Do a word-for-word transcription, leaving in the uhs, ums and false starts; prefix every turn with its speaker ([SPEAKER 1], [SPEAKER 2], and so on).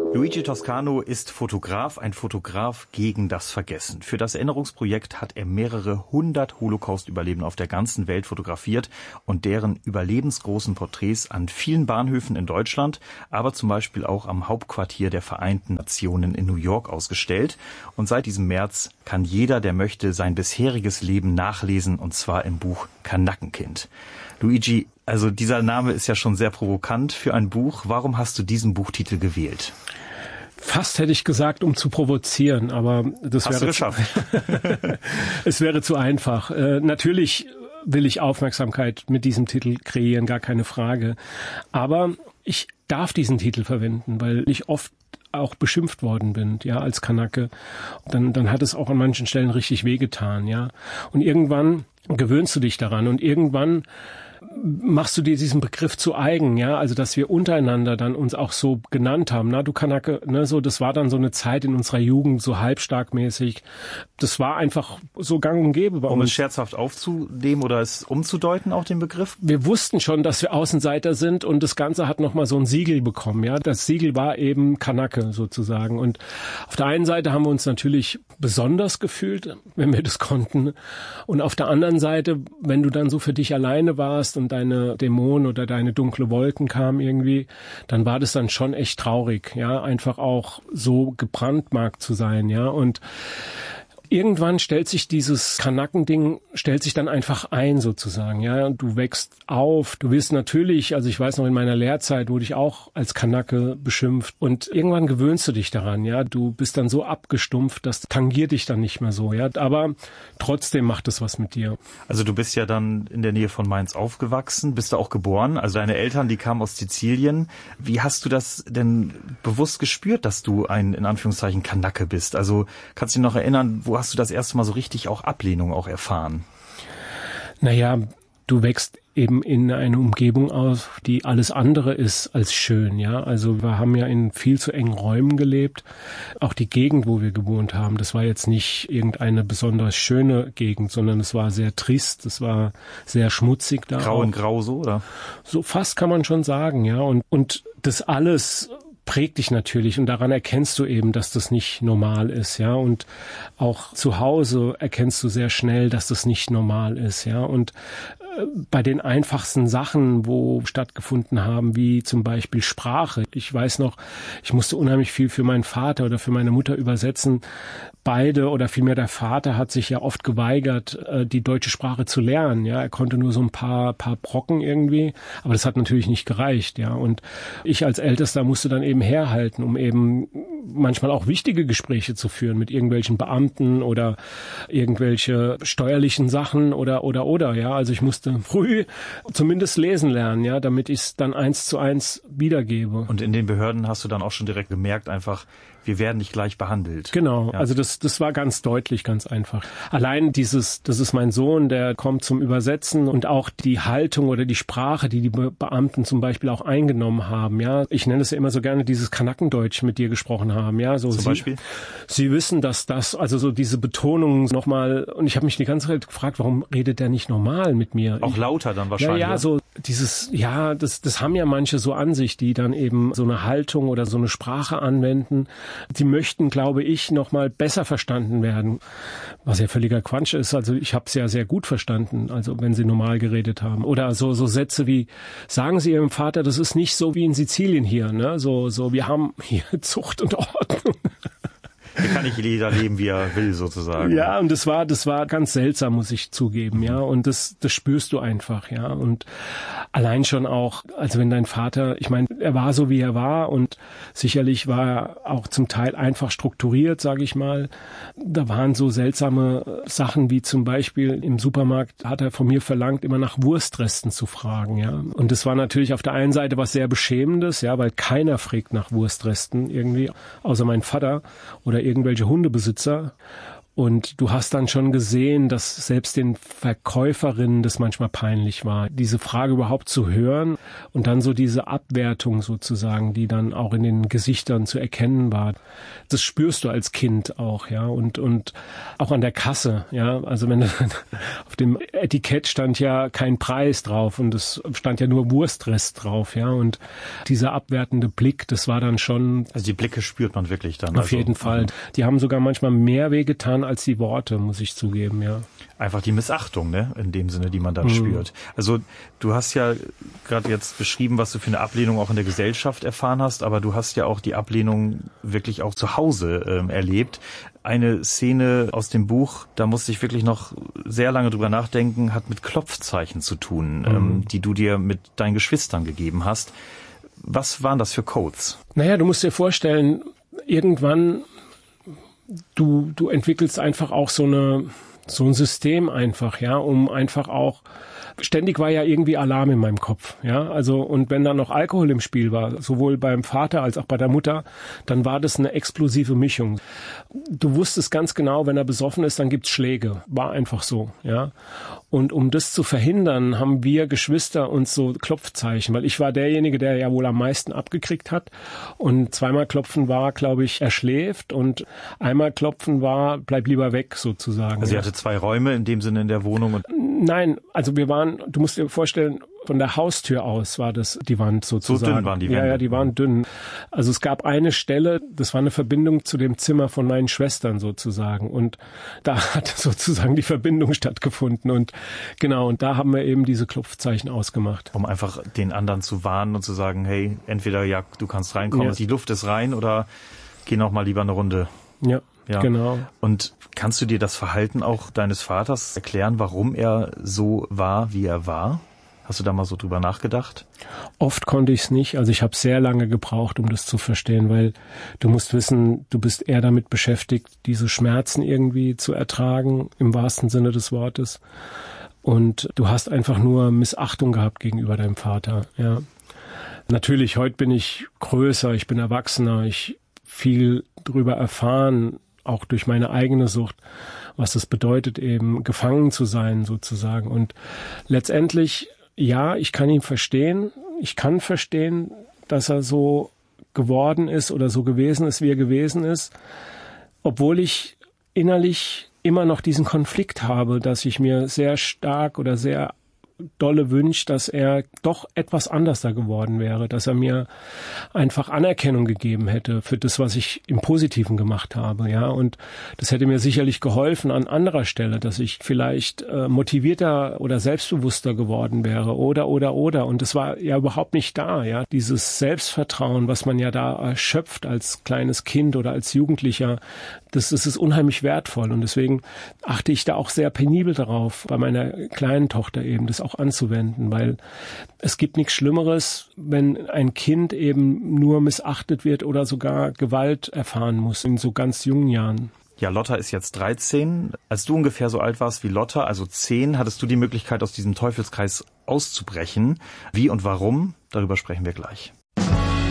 [SPEAKER 1] Luigi Toscano ist Fotograf, ein Fotograf gegen das Vergessen. Für das Erinnerungsprojekt hat er mehrere hundert Holocaust-Überlebende auf der ganzen Welt fotografiert und deren überlebensgroßen Porträts an vielen Bahnhöfen in Deutschland, aber zum Beispiel auch am Hauptquartier der Vereinten Nationen in New York ausgestellt. Und seit diesem März kann jeder, der möchte, sein bisheriges Leben nachlesen, und zwar im Buch Kanackenkind. Luigi, also dieser Name ist ja schon sehr provokant für ein Buch. Warum hast du diesen Buchtitel gewählt?
[SPEAKER 2] Fast hätte ich gesagt, um zu provozieren, aber das
[SPEAKER 1] Hast
[SPEAKER 2] wäre
[SPEAKER 1] du geschafft.
[SPEAKER 2] Zu, es wäre zu einfach. Äh, natürlich will ich Aufmerksamkeit mit diesem Titel kreieren, gar keine Frage. Aber ich darf diesen Titel verwenden, weil ich oft auch beschimpft worden bin, ja, als Kanake. Dann, dann hat es auch an manchen Stellen richtig wehgetan, ja. Und irgendwann gewöhnst du dich daran und irgendwann machst du dir diesen Begriff zu eigen, ja, also dass wir untereinander dann uns auch so genannt haben, na du Kanake, ne, so, das war dann so eine Zeit in unserer Jugend, so halbstarkmäßig, das war einfach so gang und gäbe bei uns.
[SPEAKER 1] Um es scherzhaft aufzunehmen oder es umzudeuten, auch den Begriff?
[SPEAKER 2] Wir wussten schon, dass wir Außenseiter sind und das Ganze hat nochmal so ein Siegel bekommen, ja, das Siegel war eben Kanake sozusagen und auf der einen Seite haben wir uns natürlich besonders gefühlt, wenn wir das konnten, und auf der anderen Seite, wenn du dann so für dich alleine warst und deine Dämonen oder deine dunkle Wolken kamen irgendwie, dann war das dann schon echt traurig, ja, einfach auch so gebrandmarkt zu sein, ja, und irgendwann stellt sich dieses Kanackending, stellt sich dann einfach ein sozusagen, ja. Du wächst auf, du wirst natürlich, also ich weiß noch in meiner Lehrzeit wurde ich auch als Kanake beschimpft und irgendwann gewöhnst du dich daran, ja. Du bist dann so abgestumpft, das tangiert dich dann nicht mehr so, ja. Aber trotzdem macht es was mit dir.
[SPEAKER 1] Also du bist ja dann in der Nähe von Mainz aufgewachsen, bist da auch geboren. Also deine Eltern, die kamen aus Sizilien. Wie hast du das denn bewusst gespürt, dass du ein, in Anführungszeichen, Kanake bist? Also kannst du dich noch erinnern, wo hast du das erste Mal so richtig auch Ablehnung auch erfahren?
[SPEAKER 2] Naja, du wächst eben in eine Umgebung auf, die alles andere ist als schön, ja. Also wir haben ja in viel zu engen Räumen gelebt. Auch die Gegend, wo wir gewohnt haben, das war jetzt nicht irgendeine besonders schöne Gegend, sondern es war sehr trist, es war sehr schmutzig da.
[SPEAKER 1] Grau in Grau so, oder?
[SPEAKER 2] So fast kann man schon sagen, ja. Und, und das alles prägt dich natürlich und daran erkennst du eben, dass das nicht normal ist, ja, und auch zu Hause erkennst du sehr schnell, dass das nicht normal ist, ja, und äh, bei den einfachsten Sachen, wo stattgefunden haben, wie zum Beispiel Sprache. Ich weiß noch, ich musste unheimlich viel für meinen Vater oder für meine Mutter übersetzen. Beide oder vielmehr der Vater hat sich ja oft geweigert, die deutsche Sprache zu lernen. Ja, er konnte nur so ein paar paar Brocken irgendwie, aber das hat natürlich nicht gereicht. Ja, und ich als Ältester musste dann eben herhalten, um eben manchmal auch wichtige Gespräche zu führen mit irgendwelchen Beamten oder irgendwelche steuerlichen Sachen oder oder oder. Ja, also ich musste früh zumindest lesen lernen, ja, damit ich es dann eins zu eins wiedergebe.
[SPEAKER 1] Und in den Behörden hast du dann auch schon direkt gemerkt, einfach, wir werden nicht gleich behandelt.
[SPEAKER 2] Genau,
[SPEAKER 1] ja.
[SPEAKER 2] Also das das war ganz deutlich, ganz einfach. Allein dieses, das ist mein Sohn, der kommt zum Übersetzen und auch die Haltung oder die Sprache, die die Be- Beamten zum Beispiel auch eingenommen haben, ja. Ich nenne es ja immer so gerne dieses Kanackendeutsch mit dir gesprochen haben, ja. So
[SPEAKER 1] zum
[SPEAKER 2] Sie,
[SPEAKER 1] Beispiel?
[SPEAKER 2] Sie wissen, dass das, also so diese Betonung nochmal, und ich habe mich die ganze Zeit gefragt, warum redet der nicht normal mit mir?
[SPEAKER 1] Auch lauter dann wahrscheinlich.
[SPEAKER 2] Ja, ja, so dieses, ja, das, das haben ja manche so an sich, die dann eben so eine Haltung oder so eine Sprache anwenden. Die möchten, glaube ich, noch mal besser verstanden werden, was ja völliger Quatsch ist. Also ich habe es ja sehr gut verstanden, also wenn sie normal geredet haben. Oder so so Sätze wie, sagen Sie Ihrem Vater, das ist nicht so wie in Sizilien hier, ne? So so wir haben hier Zucht und Ordnung.
[SPEAKER 1] Hier kann nicht jeder leben, wie er will, sozusagen.
[SPEAKER 2] Ja, und das war, das war ganz seltsam, muss ich zugeben, ja. Und das, das spürst du einfach, ja. Und allein schon auch, also wenn dein Vater, ich meine, er war so, wie er war und sicherlich war er auch zum Teil einfach strukturiert, sage ich mal. Da waren so seltsame Sachen wie zum Beispiel im Supermarkt hat er von mir verlangt, immer nach Wurstresten zu fragen, ja. Und das war natürlich auf der einen Seite was sehr Beschämendes, ja, weil keiner fragt nach Wurstresten irgendwie, außer mein Vater oder irgendwelche Hundebesitzer. Und du hast dann schon gesehen, dass selbst den Verkäuferinnen das manchmal peinlich war, diese Frage überhaupt zu hören und dann so diese Abwertung sozusagen, die dann auch in den Gesichtern zu erkennen war. Das spürst du als Kind auch, ja, und und auch an der Kasse, ja, also wenn auf dem Etikett stand ja kein Preis drauf und es stand ja nur Wurstrest drauf, ja, und dieser abwertende Blick, das war dann schon...
[SPEAKER 1] Also die Blicke spürt man wirklich dann.
[SPEAKER 2] Auf
[SPEAKER 1] also,
[SPEAKER 2] jeden Fall. Die haben sogar manchmal mehr wehgetan als die Worte, muss ich zugeben, ja.
[SPEAKER 1] Einfach die Missachtung, ne, in dem Sinne, die man dann mhm. spürt. Also du hast ja gerade jetzt beschrieben, was du für eine Ablehnung auch in der Gesellschaft erfahren hast, aber du hast ja auch die Ablehnung wirklich auch zu Hause ähm, erlebt. Eine Szene aus dem Buch, da musste ich wirklich noch sehr lange drüber nachdenken, hat mit Klopfzeichen zu tun, mhm. ähm, die du dir mit deinen Geschwistern gegeben hast. Was waren das für Codes?
[SPEAKER 2] Naja, du musst dir vorstellen, irgendwann Du, du entwickelst einfach auch so eine, so ein System einfach, ja, um einfach auch, ständig war ja irgendwie Alarm in meinem Kopf, ja, also, und wenn dann noch Alkohol im Spiel war, sowohl beim Vater als auch bei der Mutter, dann war das eine explosive Mischung. Du wusstest ganz genau, wenn er besoffen ist, dann gibt's Schläge, war einfach so, ja. Und um das zu verhindern, haben wir Geschwister uns so Klopfzeichen, weil ich war derjenige, der ja wohl am meisten abgekriegt hat. Und zweimal klopfen war, glaube ich, er schläft und einmal klopfen war, bleib lieber weg sozusagen.
[SPEAKER 1] Also ihr hatte zwei Räume in dem Sinne in der Wohnung? Und
[SPEAKER 2] Nein, also wir waren, du musst dir vorstellen, von der Haustür aus war das die Wand sozusagen.
[SPEAKER 1] So dünn waren die Wände?
[SPEAKER 2] Ja, ja, die waren dünn. Also es gab eine Stelle, das war eine Verbindung zu dem Zimmer von meinen Schwestern sozusagen. Und da hat sozusagen die Verbindung stattgefunden. Und genau, und da haben wir eben diese Klopfzeichen ausgemacht.
[SPEAKER 1] Um einfach den anderen zu warnen und zu sagen, hey, entweder ja, du kannst reinkommen, ja. Die Luft ist rein, oder geh noch mal lieber eine Runde.
[SPEAKER 2] Ja. Ja. Genau.
[SPEAKER 1] Und kannst du dir das Verhalten auch deines Vaters erklären, warum er so war, wie er war? Hast du da mal so drüber nachgedacht?
[SPEAKER 2] Oft konnte ich es nicht. Also ich habe sehr lange gebraucht, um das zu verstehen, weil du musst wissen, du bist eher damit beschäftigt, diese Schmerzen irgendwie zu ertragen, im wahrsten Sinne des Wortes. Und du hast einfach nur Missachtung gehabt gegenüber deinem Vater. Ja. Natürlich, heute bin ich größer, ich bin erwachsener, ich viel drüber erfahren, auch durch meine eigene Sucht, was es bedeutet, eben gefangen zu sein sozusagen. Und letztendlich, ja, ich kann ihn verstehen. Ich kann verstehen, dass er so geworden ist oder so gewesen ist, wie er gewesen ist, obwohl ich innerlich immer noch diesen Konflikt habe, dass ich mir sehr stark oder sehr dolle wünscht, dass er doch etwas anders da geworden wäre, dass er mir einfach Anerkennung gegeben hätte für das, was ich im Positiven gemacht habe, ja, und das hätte mir sicherlich geholfen an anderer Stelle, dass ich vielleicht äh, motivierter oder selbstbewusster geworden wäre oder, oder, oder, und das war ja überhaupt nicht da, ja, dieses Selbstvertrauen, was man ja da erschöpft als kleines Kind oder als Jugendlicher, das, das ist unheimlich wertvoll und deswegen achte ich da auch sehr penibel darauf, bei meiner kleinen Tochter eben, das auch anzuwenden, weil es gibt nichts Schlimmeres, wenn ein Kind eben nur missachtet wird oder sogar Gewalt erfahren muss in so ganz jungen Jahren.
[SPEAKER 1] Ja, Lotta ist jetzt dreizehn. Als du ungefähr so alt warst wie Lotta, also zehn, hattest du die Möglichkeit, aus diesem Teufelskreis auszubrechen. Wie und warum? Darüber sprechen wir gleich.